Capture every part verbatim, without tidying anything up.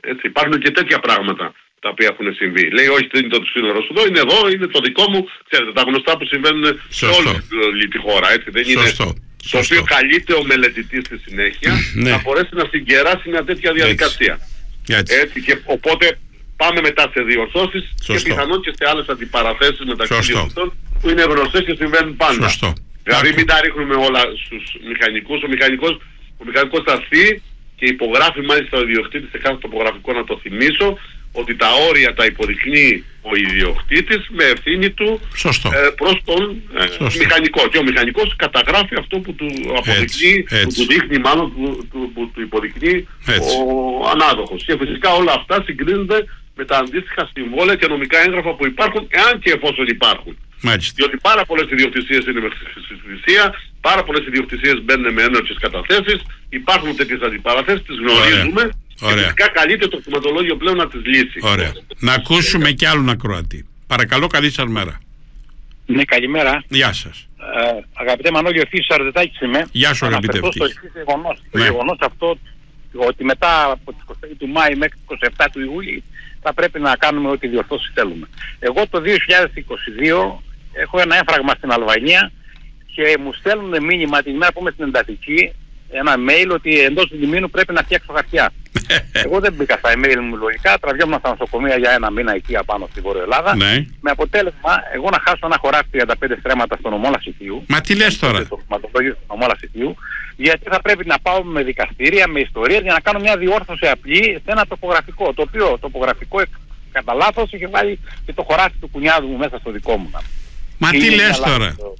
Έτσι, υπάρχουν και τέτοια πράγματα τα οποία έχουν συμβεί. Λέει όχι, δεν είναι το σύνορο σου εδώ, είναι εδώ, είναι το δικό μου. Ξέρετε, τα γνωστά που συμβαίνουν σε όλη τη χώρα. Έτσι, δεν Σωστό. είναι. Σωστό. Το οποίο καλείται ο μελετητής στη συνέχεια ναι. να μπορέσει να συγκεράσει μια τέτοια διαδικασία. Έτσι. Έτσι, και οπότε πάμε μετά σε διορθώσεις και πιθανόν και σε άλλες αντιπαραθέσεις μεταξύ διορθών που είναι γνωστές και συμβαίνουν πάντα. Σωστό. Δηλαδή μην τα ρίχνουμε όλα στους μηχανικούς. Ο μηχανικός, ο μηχανικός θα έρθει και υπογράφει μάλιστα ο ιδιοκτήτης σε κάθε τοπογραφικό, να το θυμίσω, ότι τα όρια τα υποδεικνύει ο ιδιοκτήτης με ευθύνη του ε, προς τον ε, μηχανικό. Και ο μηχανικός καταγράφει αυτό που του αποδεικνύει, έτσι, έτσι. που του δείχνει μάλλον, που, που, που του υποδεικνύει έτσι. ο ανάδοχος. Και φυσικά όλα αυτά συγκρίνονται με τα αντίστοιχα συμβόλαια και νομικά έγγραφα που υπάρχουν, εάν και εφόσον υπάρχουν. Μάλιστα. Διότι πάρα πολλές ιδιοκτησίες είναι με χρησιμοποιησία, πάρα πολλές ιδιοκτησίες μπαίνουν με ένορκες καταθέσεις, υπάρχουν τέτοιες αντιπαραθέσεις, τις γνωρίζουμε. Ωραία. Και Ωραία. φυσικά καλείται το κτηματολόγιο πλέον να τις λύσει. Ωραία. Να ακούσουμε κι άλλον ακροατή. Παρακαλώ, καλή σας μέρα. Ναι, καλημέρα. Γεια σας. Ε, αγαπητέ Μανώλη, ο Φύσης Αρδετάκης είμαι. Γεια σου, αγαπητέ Φύση. Το εξής γεγονός. Ναι. Το γεγονός αυτό ότι μετά από τις είκοσι πέντε του Μάη μέχρι τις είκοσι επτά του Ιούλη θα πρέπει να κάνουμε ό,τι διορθώσεις θέλουμε. Εγώ το δύο χιλιάδες είκοσι δύο έχω ένα έμφραγμα στην Αλβανία και μου στέλνουν μήνυμα την ημέρα που είμαι στην εντατική, ένα mail ότι εντός του διμήνου πρέπει να φτιάξω χαρτιά. Εγώ δεν μπήκα στα email μου λογικά, τραβιόμουν στα νοσοκομεία για ένα μήνα εκεί απάνω στη Βόρεια Ελλάδα. Ναι. Με αποτέλεσμα εγώ να χάσω ένα χωράφι τριάντα πέντε στρέμματα στον νομό Λασιτίου. Μα τι λες τώρα? Στο κτηματολόγιο στον νομό Λασιτίου, γιατί θα πρέπει να πάω με δικαστήρια, με ιστορίες για να κάνω μια διόρθωση απλή σε ένα τοπογραφικό. Το οποίο τοπογραφικό κατά λάθος είχε βάλει και το χωράφι του κουνιάδου μου μέσα στο δικό μου. Μα τι λες τώρα? Το,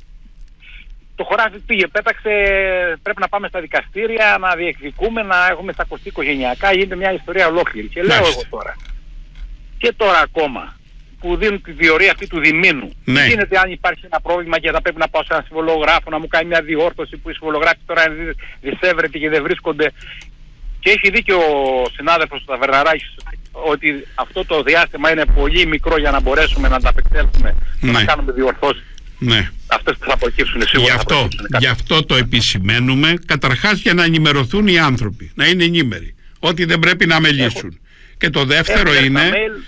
το χωράφι πήγε, πέταξε, πρέπει να πάμε στα δικαστήρια, να διεκδικούμε, να έχουμε στακωστεί οικογενειακά, γίνεται μια ιστορία ολόκληρη. Και λέω εγώ τώρα, και τώρα ακόμα, που δίνουν τη διορία αυτή του διμήνου, ναι. τι γίνεται αν υπάρχει ένα πρόβλημα και θα πρέπει να πάω σε ένα συμβολογράφο να μου κάνει μια διόρθωση που οι συμβολογράφοι τώρα δισεύρετοι και δεν βρίσκονται. Και έχει δίκιο ο συνάδελφος του Ταβερναράκης ότι αυτό το διάστημα είναι πολύ μικρό για να μπορέσουμε να ανταπεξέλθουμε και ναι. να κάνουμε διορθώσεις. Ναι. Αυτές που θα προκύψουν σίγουρα. Γι' αυτό, γι' αυτό το επισημαίνουμε, καταρχάς για να ενημερωθούν οι άνθρωποι, να είναι ενήμεροι, ότι δεν πρέπει να μελήσουν. Έχω... Και το δεύτερο Έχω είναι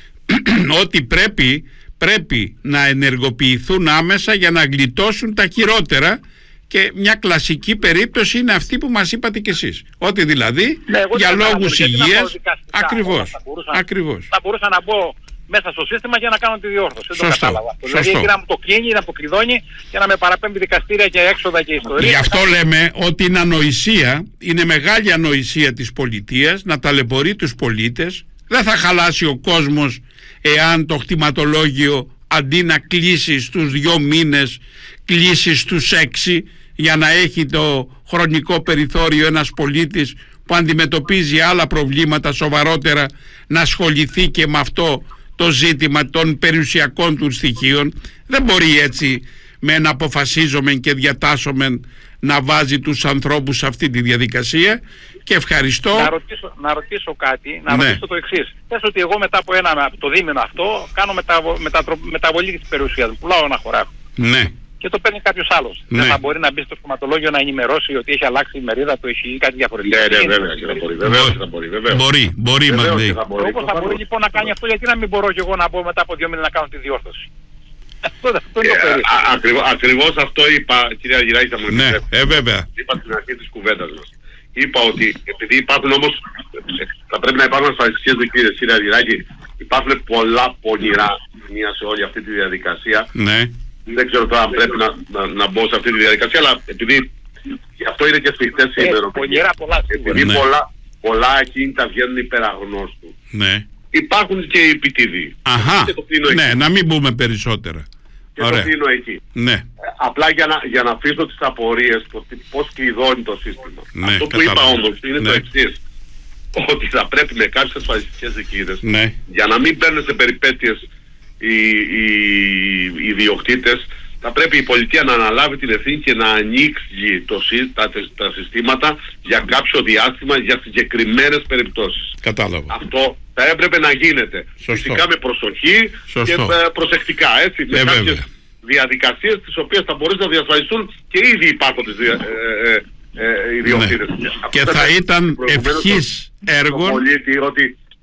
ότι πρέπει, πρέπει να ενεργοποιηθούν άμεσα για να γλιτώσουν τα χειρότερα. Και μια κλασική περίπτωση είναι αυτή που μας είπατε κι εσείς. Ότι δηλαδή ναι, για λόγους υγείας, ακριβώς, θα μπορούσα, ακριβώς. Θα μπορούσα να μπω μέσα στο σύστημα για να κάνω τη διόρθωση. Δεν Σωστό. το κατάλαβα. Σωστό. Δηλαδή εκεί να μου το κλείνει, να μου το κλειδώνει και να με παραπέμπει δικαστήρια και έξοδα και ιστορίες. Γι' αυτό λέμε ότι είναι ανοησία, είναι μεγάλη ανοησία της πολιτείας να ταλαιπωρεί τους πολίτες. Δεν θα χαλάσει ο κόσμος εάν το κτηματολόγιο αντί να κλείσει στους δυο μήνες κλείσει στους έξι, για να έχει το χρονικό περιθώριο ένας πολίτης που αντιμετωπίζει άλλα προβλήματα σοβαρότερα να ασχοληθεί και με αυτό το ζήτημα των περιουσιακών του στοιχείων. Δεν μπορεί έτσι με ένα αποφασίζομεν και διατάσσομεν να βάζει τους ανθρώπους σε αυτή τη διαδικασία. Και ευχαριστώ. Να ρωτήσω, να ρωτήσω κάτι, να ναι. ρωτήσω το εξής. Πες ότι εγώ μετά από ένα, από το δίμηνο αυτό κάνω μεταβο, μετατρο, μεταβολή της περιουσίας μου, πουλάω ένα χωράφι. Ναι. Και το παίρνει κάποιος άλλος. Ναι. Δεν θα μπορεί να μπει στο κτηματολόγιο να ενημερώσει ότι έχει αλλάξει η μερίδα του, έχει κάτι διαφορετικό. Ναι, ναι, βέβαια, και θα μπορεί. Βεβαίως θα μπορεί. Βεβαίως. Μπορεί, μπορεί, μας λέει. Όπως θα μπορεί λοιπόν να κάνει αυτό, γιατί να μην μπορώ και εγώ να μπω μετά από δύο μήνες να κάνω τη διόρθωση. Αυτό, αυτό είναι το περίπτωμα. Ακριβώς αυτό είπα, κυρία Γυράκη, θα μου επιτρέπετε. Ναι, ε, βέβαια. Είπα στην αρχή της κουβέντας μας. Είπα ότι επειδή υπάρχουν όμως, θα πρέπει να υπάρχουν ασφαλιστικές δικλείδες, κύριε Γυράκη, υπάρχουν πολλά πονηρά σημεία σε όλη αυτή τη διαδικασία. Ναι. Δεν ξέρω τώρα αν πρέπει να, να, να μπω σε αυτή τη διαδικασία, αλλά επειδή γι' αυτό είναι και σφιχτές οι ημερομηνίες. Επειδή ναι. πολλά, πολλά ακίνητα βγαίνουν υπεραγνώστου. Ναι. Υπάρχουν και οι επιτηδοί. Αχα, ναι, να μην πούμε περισσότερα. Και Ωραία. το δίνω εκεί. Ναι. Ε, απλά για να, για να αφήσω τις απορίες το πώς κλειδώνει το σύστημα. Ναι, αυτό που είπα όμως είναι ναι. το εξής. Ότι θα πρέπει με κάποιες ασφαλιστικές δικλείδες ναι. για να μην μπαίνουν σε περιπέτειες οι, οι, οι ιδιοκτήτες, θα πρέπει η πολιτεία να αναλάβει την ευθύνη και να ανοίξει το, τα, τα συστήματα για κάποιο διάστημα για συγκεκριμένες περιπτώσεις. Κατάλαβα. Αυτό θα έπρεπε να γίνεται. Σωστό. Φυσικά με προσοχή Σωστό. και ε, προσεκτικά, έτσι. Με ε, κάποιες βέβαια. διαδικασίες τις οποίες θα μπορείς να διασφαλιστούν και ήδη υπάρχοντες ε, ε, ε, ιδιοκτήτες. Ναι. Και θα ήταν ευχής έργων. Πολίτη, ότι